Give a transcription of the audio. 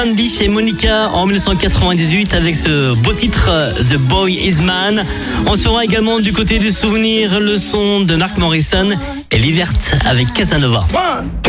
Andy et Monica en 1998 avec ce beau titre The Boy Is Man. On sera également du côté des souvenirs le son de Mark Morrison et Livert avec Casanova.